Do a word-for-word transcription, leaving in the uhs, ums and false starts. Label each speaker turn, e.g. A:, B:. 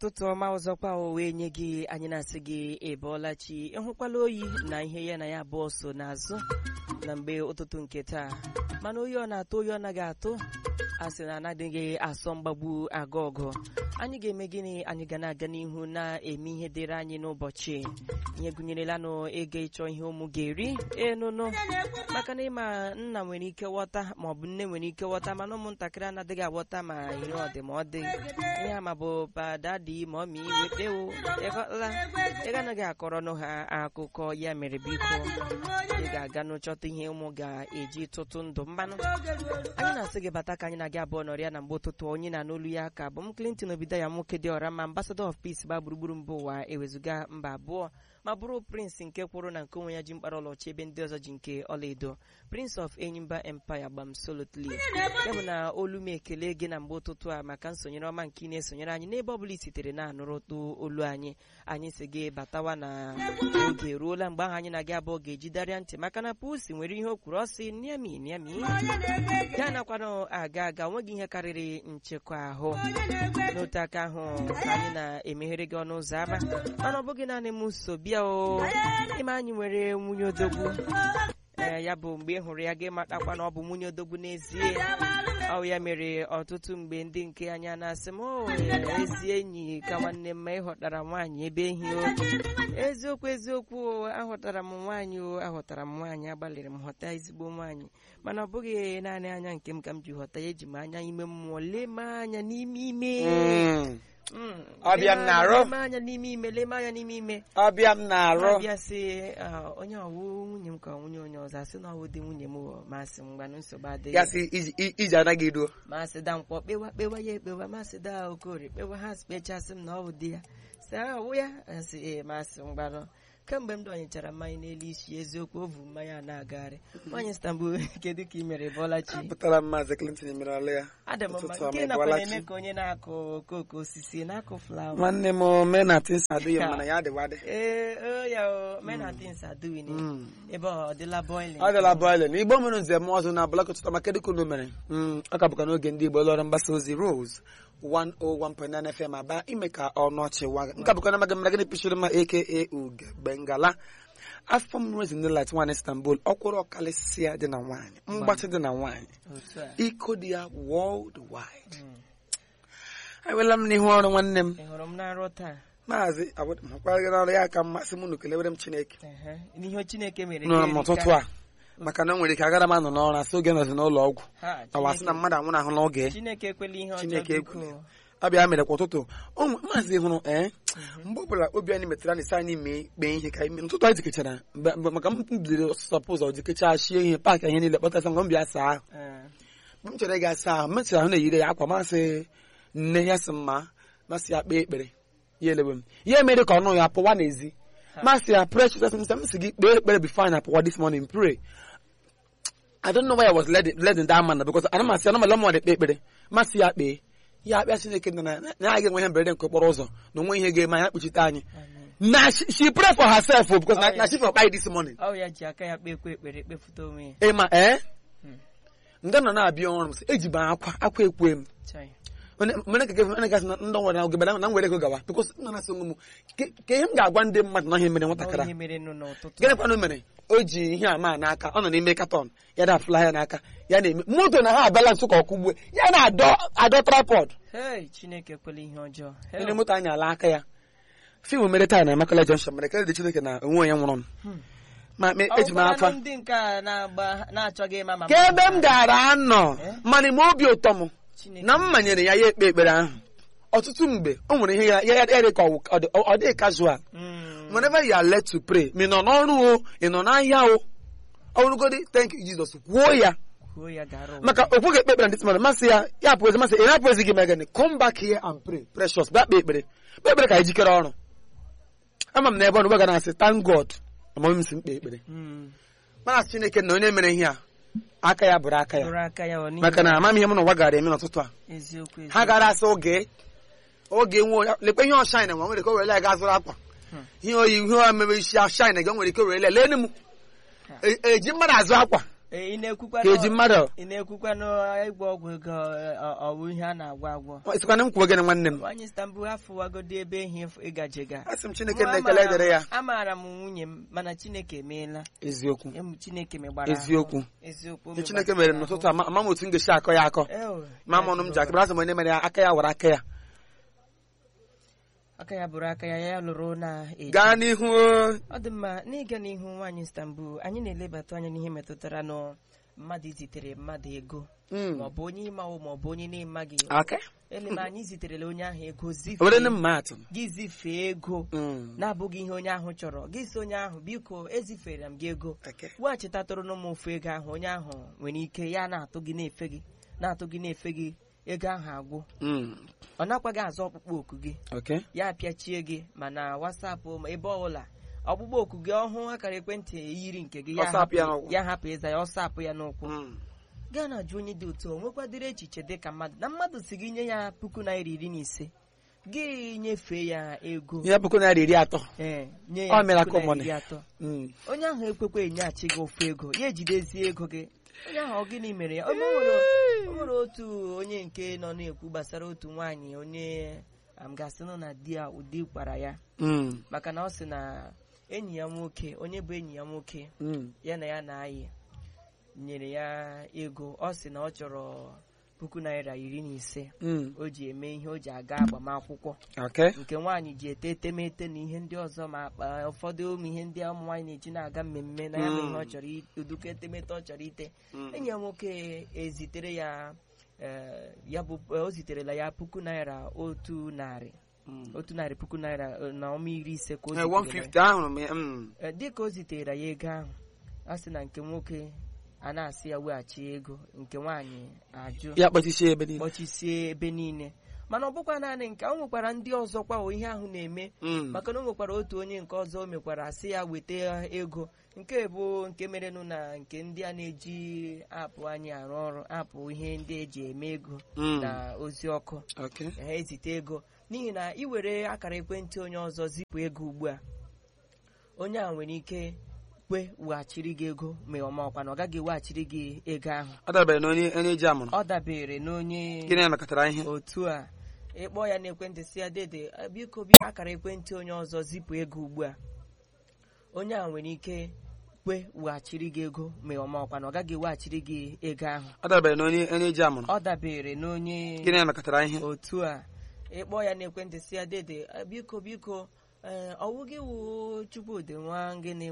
A: ụtụtụ ọma ọzọkwa o wee nye gị anyị na-asị gị ịbọọla chi ịhụkwala oyi na ihe ya na ya abụọ so n'azụ na mgbe ụtụtụ nke taa mana oyi ọ na-atụ oyi ọ naghị atụ a sị na anaghị asọ mgbagbu aga ọgụ anyị ga-eme gịnị anyị ga na-aga n'ihu na-eme ihe dịrị anyị n'ụbọchị ihe gụnyerelanụ ego ịchọ ihe ụmụ ga-eri enụnụ maka na ịma nna nwere ike ghọta maọbụ nne nwere ike ghọta mana ụmụntakịrị anaghị aghọta ma ihe ọ dị ma ọ dị ihe ama bụ padadi ma ọ ma iwetewo ịghọtala ị ganaghị akọrọnụ ha akụkọ ya mere biko ị ga-aga n'ụchọta ihe ụmụ ga-eji tụtụ ndụ mmanụ anyị na-asị gị bata ka anyị na-aga abụọ nọrịa na mgbe ụtụtụ onye na n'olu ya ka bụ m Clinton Obidaya nwoke dị ọra ma ambassador of peace gba gburugburu mba ụwa ewezuga mba abụọ ma bụrụ prince nke kwụrụ na nke onwe ya ji mkpara ọlaọcha ebe ndị ọzọ ji nke ọlaedo prince of Enyimba empire gbam solotly ya bụ na olu m ekele gị na mgbe ụtụtụ a maka nsonyere ọma nke ị na-esonyere anyị n'ebe ọbụla sitere na-anụrụtụ olu anyị anyị si gị batawa na oge eruola mgbe ahụ anyị na-aga abụọ ga-ejidarịa ntị maka na pusi nwere ihe o kwuru ọ sị niami niami ya nakwanụ aga aga nweghị ihe karịrị nchekwa ahụ n'otu aka ahụ anyị na-emeghere gị ọnụ ụzọ ama mana ọ bụghị naanị m so bịa o ime anyị nwere nwunye odogwu ee ya bụ mgbe ị hụrụ ya gị matakwa na ọ bụ nwunye odogwu n'ezie ọ ya mere ọtụtụ mgbe ndị nke anya na-asị m o ezi enyi ka nwanne m ma ịghọtara nwaanyị ebe ehi o eziokwu eziokwu ahụtara m nwaanyị o ahụtara m nwaanyị agbalịrị m ghọta ezigbo nwaanyị mana ọ bụghị naanị anya nke m ka m ji ghọta ya eji m anya ime mmụọ lee m anya n'ime ime
B: ọbịa m na-arụ
A: anya n'ime ime leme anya n'ime ime
B: ọbịa m na-arụ
A: abịa sị onye ọwụ nwunye m ka nwunye onye ọzọ asị na ọwụ dị nwunye m masị mgbanụ nsogbu adịghị
B: ya sị iji anaghị iruo
A: masị da mkpọ kpewa kpewa ya ekpewa masị da okorie kpewa ha spechasị m na ọ bụ di ya sị ahụ ya asị ee masị mgbanụ kemgbe m dọnyechara mmanya n'elu isi eziokwu ovu mmanya na-agagharị nwaanyị Istanbul kedu ka ị mere Bọlachi
B: apụtara m Maazị Clinton emere ọlụ ya
A: adị m mma nke nakwa na-eme ka onye na-akụ okooko osisi na-akụ flawa
B: nwanne m menatins adịghị mana ya adịwa adị
A: ee o ya o menatins adịghị ebe ọ dịla boiling
B: ọ dịla boiling Igbo mere nzem ọzọ na abụla kọtụta maka kedu ka unu mere ọ ka bụkwa n'oge ndị Igbo lọrọ mgbasa ozi Rose one oh one point nine F M aba ime ka ọnụ ọchị waga nke bụkwa na maga mara gịnị pịchiri ma aka Uge Bengala afọ m Rose in the light one Istanbul ọkwụrụ ọkalịsịa dị na nwaanyị mgbatị dị na nwaanyị iko dị ya worldwide awela m n'ihu ọrụ nwanne m
A: ịhụrụ m n'arụ taa
B: maazị akwarịghị n'ọrụ ya ka mmasị m unu kelewere m Chineke
A: n'ihe Chineke mere
B: n'ụtụtụ a maka na nwere ike agara m anọ n'ọrụ asị oge nọzi n'ụlọ ọgwụ awasị na mmadụ anwụ ahụ n'oge
A: Chineke ekwela ihe
B: Chineke
A: ọjọọ
B: abịa mere kwa ụtụtụ maazị hụrụ ee mgbe ọbụla obi anyị metara na isi anyị mee kpee ihe ka ime ụtụtụ anyị dikechara maka m bidoro ọsụsọpụ ụzọ dikecha shie ihe paakị ihe niile kpọtasị ngwa m bịa saa ahụ mgbe m chere ịga asa ahụ mechara ahụ na-eyiri ya akwa masị nne ya sị mma masị ya kpee ekpere ya elewe m ya mere ka ọnụ ya pụwa n'ezi masị ya pray Jesus m sị gị kpee ekpere before na pụwa this morning pray I don't know why I was led led in that manner because ana masị anụmala mmadụ ekpe ekpere masị ya kpee ya akpịa Chineke na na ya ga-enwe ihe mberede nke okporo ụzọ na onwe ihe ga-eme ya kpuchite anyị na she pray for herself because na she for buy this morning
A: ọ ya ji aka ya kpe ekwe ekpere ekpefuta onwe ya
B: ema eh nga nọ na-abịa ọrụ m sị eji m akwa akwa ekwe m mene ka gị gasị na ndị nwere oge na nwere ego gawa because nọ na-asị onwe m ka ihe m ga-agwa ndị mmadụ na ihe mere nwatakịra gịnịkwanụ mere o ji ihe ama n'aka ọ nọ n'ime katọn ya na-afụla ya n'aka ya na-eme moto na ha abịala nso ka ọkụ ugbu ya na-adọ adọ tripod
A: Chineke ekwela ihe ọjọọ
B: ndị moto anyị ala aka ya fim mere taa na Amakala Junction mere kele dị Chineke na onwe onye nwụrụ ma eji m afa ka ebe m gara anọ mana ime obi ụtọ m na m manyere ya ya ekpe ekpere ahụ ọtụtụ mgbe o nwere ihe ya ya dị ka ọ dị casual whenever you are led to pray ma ị nọ n'ọrụ o ị nọ n'ahịa o ọrụgodi thank you Jesus kwuo ya maka okwu ga-ekpe ekpere ndị mmadụ masị ya ya pụzi masị ị na-apụzi gị megani come back here and pray precious bịa kpee ekpere kpee ekpere ka anyị jikere ọrụ ama m na ebe ọ nụgwa ga na-asị thank God amaghị m si mkpe ekpere mana Chineke na onye mere ihe a aka ya bụrụ aka ya maka na amamihe m na ụwa gara eme n'ụtụtụ a ha gara asị oge oge nwe lekwe ihe ọshaị na nwa nwere ike o were ga zụrụ akwa ihe oyi ihe o mebe isi ọshaị na ga nwere ike o were lele m eji mmadụ azụ akwa
A: ị na-ekwukwa
B: ka eji mmadụ
A: ị na-ekwukwa n'ịgwọ ọgwụ ego ọ bụ ihe a na-agwa agwọ
B: isikwana m kwuo gịnị nwanne m
A: nwaanyị Istanbul afụwagodi ebe ehi ịgajega
B: asị m Chineke na-ekele dịrị ya
A: amaara m nwunye m mana Chineke emeela
B: eziokwu
A: Chineke megbara
B: eziokwu
A: eziokwu
B: Chineke mere n'ụtụtụ ama m otu m ga-esi akọ ya akọ ma m ọnụ m ji akịrị asị m onye mere ya aka ya wara aka ya
A: aka ya bụrụ aka ya ya lụrụ na
B: gaa n'ihu
A: ọ dị mma n'ịga n'ihu nwaanyị Istanbul anyị na-elebata anya n'ihe metụtara na mmadụ zitere mmadụ ego maọbụ onye ịmawo maọbụ onye na-emaghị eleme anyị ziterela onye ahụ ego gị zifee ego na-abụghị ihe onye ahụ chọrọ gị si onye ahụ biko ezifere m gị ego weghachitatụrụ na ụmụ ofu ego ahụ onye ahụ nwere ike ya na-atụ gị na-efe gị na-atụ gị na-efe gị ego ahụ agwụ ọ nakwaghị azụ ọkpụkpọ oku gị ya apịachie gị mana WhatsApp ma ebe ọbụla ọkpụkpọ oku gị ọhụụ akara ekwentị yiri nke gị ya hapụ ịza ya ọsọ apụ ya n'ụkwụ gaa na ajụ onye dị otu o nwekwadịrị echiche dị ka mmadụ na mmadụ si gị nye ya puku naira iri na ise gị nyefee ya ego
B: ya puku naira iri atọ
A: ee nye ya puku naira iri atọ onye ahụ ekwekwe enyeghachi gị ofu ego ya ejidezie ego gị onye ahụ gịnị mere ya o nwere otu onye nke nọ na-ekwu gbasara otu nwaanyị onye m ga-asị nọ na di ya ụdị kwara ya maka na ọ sị na enyi ya nwoke onye bụ enyi ya nwoke ya na ya na-ayị nyere ya ego ọ sị na ọ chọrọ puku naira iri na ise o ji eme ihe o ji aga agbamakwụkwọ nke nwaanyị ji ete etemete na ihe ndị ọzọ ma akpa ụfọdụ ụmụ ihe ndị ụmụ nwaanyị na-eji na-aga mmemme na ya bụ ihe ọ chọrọ uduka etemete ọ chọrọ ite enyi ya nwoke ezitere ya ya bụ o ziterela ya puku naira otu narị otu narị puku naira na ọma iri ise ka o zitere dịka o zitere ya ego ahụ a sị na nke nwoke a na-asị ya weghachi ego nke nwaanyị ajụ
B: ya kpọchisie
A: ebe niile mana ọ bụkwa naanị nke o nwekwara ndị ọzọ kwa ihe ahụ na-eme maka na o nwekwara otu onye nke ọzọ o mekwara asị ya weta ego nke bụ nke merenụ na nke ndị a na-eji apụ anyị arụ ọrụ apụ ihe ndị eji eme ego na ozi ọkụ ha ezite ego n'ihi na ị were akara ekwentị onye ọzọ zipụ ego ugbu a onye a nwere ike weghachiri gị ego ma ọma ọkwa na ọ gaghị eweghachiri gị ego ahụ
B: ọ dabere n'onye eji amụrụ
A: ọ dabere n'onye
B: gịnị mekọtara ihe
A: otu a ịkpọ ya n'ekwentị si ya dede biko biko akara ekwentị onye ọzọ zipụ ego ugbu a onye a nwere ike kwe weghachiri gị ego ma ọma ọkwa na ọ gaghị eweghachiri gị ego ahụ
B: ọ dabere n'onye eji amụrụ
A: ọ dabere n'onye
B: gịnị mekọtara ihe
A: otu a ịkpọ ya n'ekwentị si ya dede biko biko ọwụ gị wụ Chukwudị nwa gịnị